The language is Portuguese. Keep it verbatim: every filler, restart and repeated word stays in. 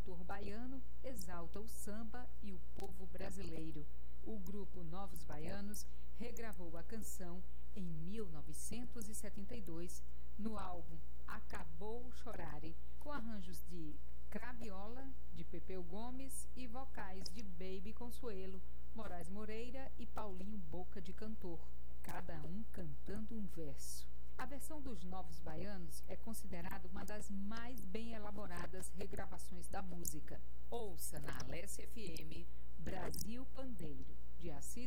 cantor baiano exalta o samba e o povo brasileiro. O grupo Novos Baianos regravou a canção em mil novecentos e setenta e dois no álbum Acabou Chorare, com arranjos de Craviola, de Pepeu Gomes e vocais de Baby Consuelo, Moraes Moreira e Paulinho Boca de Cantor, cada um cantando um verso. A versão dos Novos Baianos é considerada uma das mais bem elaboradas regravações da música. Ouça na Alesse F M Brasil Pandeiro, de Assis